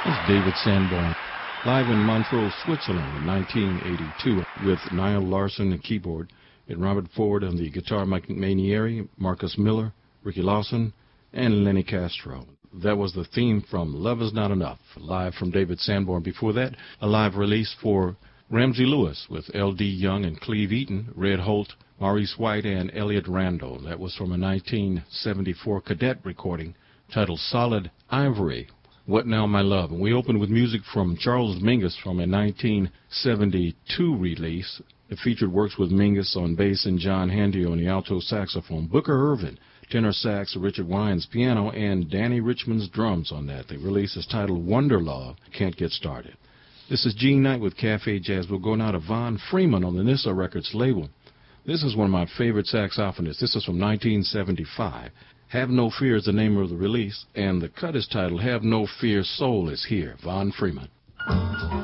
David Sanborn, live in Montreux, Switzerland in 1982 with Niall Larson on keyboard and Robert Ford on the guitar, Mike Mainieri, Marcus Miller, Ricky Lawson, and Lenny Castro. That was the theme from Love Is Not Enough, live from David Sanborn. Before that, a live release for Ramsey Lewis with L.D. Young and Cleve Eaton, Red Holt, Maurice White, and Elliot Randall. That was from a 1974 cadet recording titled Solid Ivory. What Now, My Love? And we opened with music from Charles Mingus from a 1972 release. It featured works with Mingus on bass and John Handy on the alto saxophone, Booker Irvin, tenor sax, Richard Wines piano, and Danny Richmond's drums on that. The release is titled Wonder Love, Can't Get Started. This is Gene Knight with Cafe Jazz. We'll go now to Von Freeman on the Nissa Records label. This is one of my favorite saxophonists. This is from 1975. Have No Fear is the name of the release, and the cut is titled Have No Fear, Soul is Here, Von Freeman.